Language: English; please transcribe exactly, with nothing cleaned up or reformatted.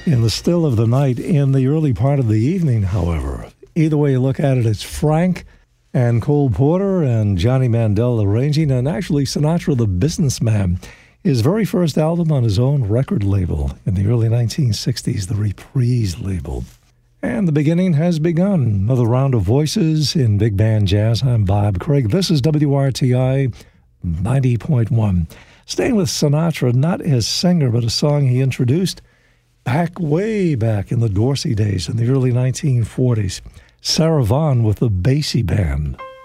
in the still of the night, in the early part of the evening, however. Either way you look at it, it's Frank and Cole Porter and Johnny Mandel arranging, and actually Sinatra the Businessman, his very first album on his own record label in the early nineteen sixties, the Reprise label. And the beginning has begun. Another round of voices in Big Band Jazz. I'm Bob Craig. This is W R T I ninety point one. Staying with Sinatra, not as singer, but a song he introduced back way back in the Dorsey days in the early nineteen forties. Sarah Vaughan with the Basie Band.